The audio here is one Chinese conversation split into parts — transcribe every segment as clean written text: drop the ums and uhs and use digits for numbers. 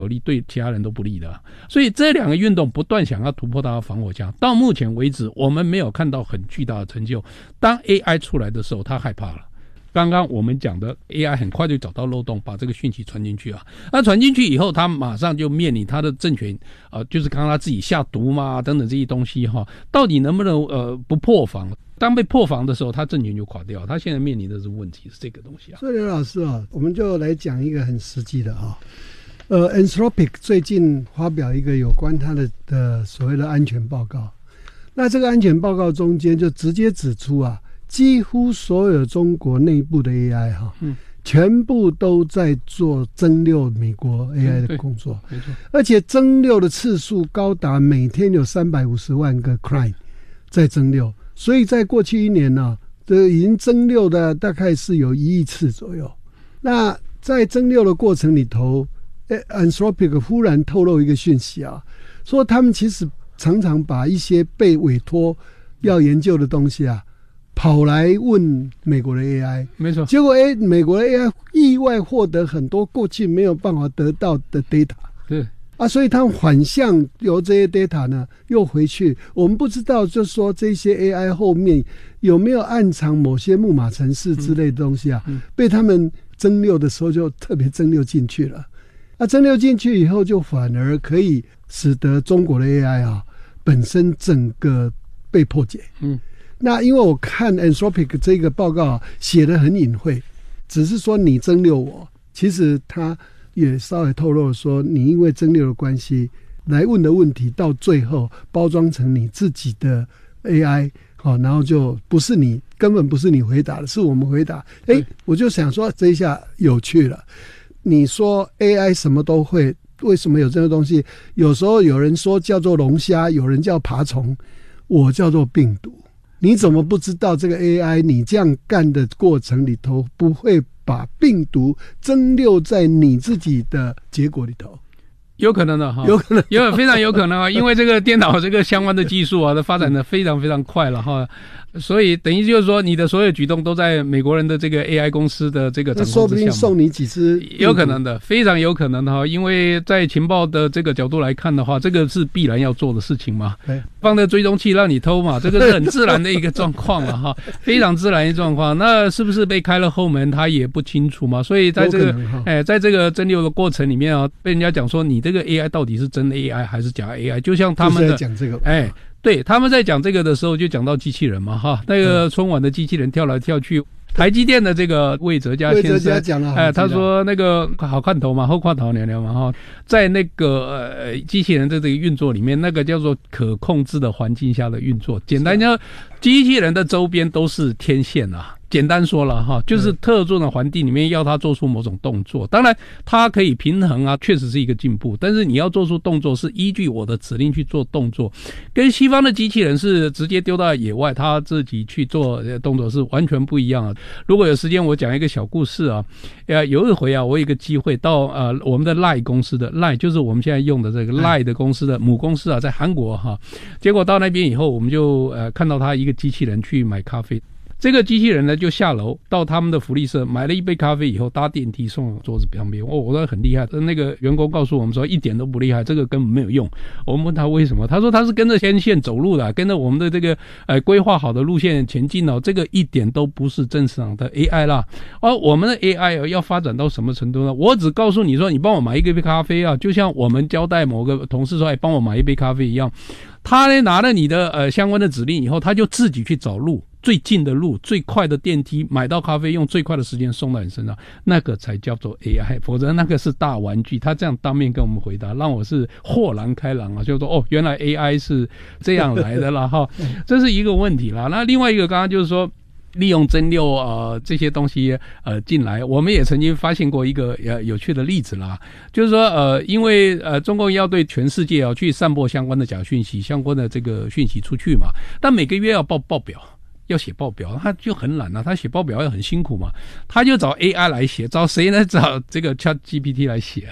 有利，对其他人都不利的。所以这两个运动不断想要突破它的防火墙，到目前为止我们没有看到很巨大的成就。当 AI 出来的时候，他害怕了。刚刚我们讲的 AI 很快就找到漏洞，把这个讯息传进去啊。那传进去以后，他马上就面临他的政权就是刚刚他自己下毒嘛等等这些东西哈，到底能不能不破防？当被破防的时候，他政权就垮掉。他现在面临的是问题是这个东西啊。 所以刘老师啊，我们就来讲一个很实际的啊。Anthropic 最近发表一个有关它的所谓的安全报告。那这个安全报告中间就直接指出啊，几乎所有中国内部的 AI 全部都在做增六美国 AI 的工作， 没错， 而且增六的次数高达每天有350万个 client 在增六，所以在过去1年呢，已经增六的大概是有1亿次左右。那在增六的过程里头，Anthropic 忽然透露一个讯息啊，说他们其实常常把一些被委托要研究的东西啊，跑来问美国的 AI， 没错。 结果美国的 AI 意外获得很多过去没有办法得到的 data， 对啊，所以他们反向由这些 data 呢又回去，我们不知道就是说这些 AI 后面有没有暗藏某些木马程式之类的东西啊，被他们增六的时候就特别增六进去了。那增六进去以后，就反而可以使得中国的 AI 啊本身整个被破解。那因为我看 Anthropic 这个报告写得很隐晦，只是说你增六我，其实他也稍微透露了说，你因为增六的关系来问的问题，到最后包装成你自己的 AI，然后就不是你，根本不是你回答的，是我们回答。我就想说这一下有趣了。你说 AI 什么都会，为什么有这个东西？有时候有人说叫做龙虾，有人叫爬虫，我叫做病毒。你怎么不知道这个 AI 你这样干的过程里头不会把病毒增留在你自己的结果里头？ 有可能的哈， 有可能， 非常有可能啊，因为这个电脑这个相关的技术啊，它发展的非常非常快了哈，所以等于就是说，你的所有举动都在美国人的这个 AI 公司的这个掌控之下， 说不定送你几只， 有可能的，非常有可能的哈，因为在情报的这个角度来看的话，这个是必然要做的事情嘛，放在追踪器让你偷嘛，这个是很自然的一个状况了哈，非常自然的状况。那是不是被开了后门，他也不清楚嘛，所以在这个在这个增六的过程里面啊，被人家讲说你这个 AI 到底是真的 AI 还是假 AI， 就像他们的讲这个， 对，他们在讲这个的时候就讲到机器人嘛哈，那个春晚的机器人跳来跳去。台积电的这个魏哲家先生讲了， 他说那个好看头嘛，后看头聊聊嘛哈，在那个机器人的这个运作里面，那个叫做可控制的环境下的运作，简单讲，机器人的周边都是天线啊。简单说了哈，就是特殊的环境里面要它做出某种动作，当然它可以平衡啊，确实是一个进步。但是你要做出动作是依据我的指令去做动作，跟西方的机器人是直接丢到野外，他自己去做动作是完全不一样的。如果有时间，我讲一个小故事啊。有一回啊，我有一个机会到我们的 LINE 公司的 LINE， 就是我们现在用的这个 LINE 的公司的母公司啊，在韩国哈。结果到那边以后，我们就看到他一个机器人去买咖啡。这个机器人呢，就下楼到他们的福利社买了一杯咖啡以后，搭电梯送桌子旁边。我说很厉害，那个员工告诉我们说一点都不厉害，这个根本没有用。我们问他为什么，他说他是跟着天线走路的，跟着我们的这个规划好的路线前进哦，这个一点都不是正常的 AI 啦。我们的 AI 要发展到什么程度呢？我只告诉你说，你帮我买一杯咖啡啊，就像我们交代某个同事说，帮我买一杯咖啡一样。他呢拿了你的相关的指令以后，他就自己去找路。最近的路，最快的电梯，买到咖啡用最快的时间送到你身上，那个才叫做 AI， 否则那个是大玩具。他这样当面跟我们回答，让我是豁然开朗啊，就说原来 AI 是这样来的啦哈，这是一个问题啦。那另外一个刚刚就是说，利用增六这些东西进来，我们也曾经发现过一个有趣的例子啦，就是说因为中共要对全世界去散播相关的假讯息，相关的这个讯息出去嘛，但每个月要报表。要写报表，他就很懒啊，他写报表要很辛苦嘛，他就找 AI 来写，找谁呢？找这个 ChatGPT 来写啊。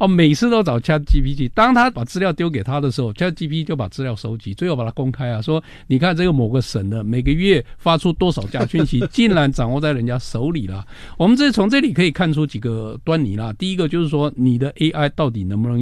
每次都找 ChatGPT， 当他把资料丢给他的时候 ，ChatGPT 就把资料收集，最后把它公开啊，说你看这个某个省的每个月发出多少假讯息，竟然掌握在人家手里了。我们从这里可以看出几个端倪啦。第一个就是说，你的 AI 到底能不能